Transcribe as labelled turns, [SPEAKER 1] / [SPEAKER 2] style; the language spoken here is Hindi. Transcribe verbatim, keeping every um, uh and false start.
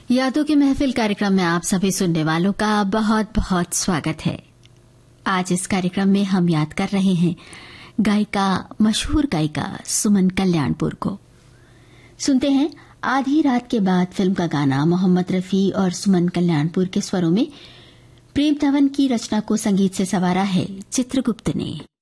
[SPEAKER 1] यादों की महफिल कार्यक्रम में आप सभी सुनने वालों का बहुत बहुत स्वागत है। आज इस कार्यक्रम में हम याद कर रहे हैं गायिका मशहूर गायिका सुमन कल्याणपुर को। सुनते हैं आधी रात के बाद फिल्म का गाना मोहम्मद रफी और सुमन कल्याणपुर के स्वरों में। प्रेम धवन की रचना को संगीत से संवारा है चित्रगुप्त ने।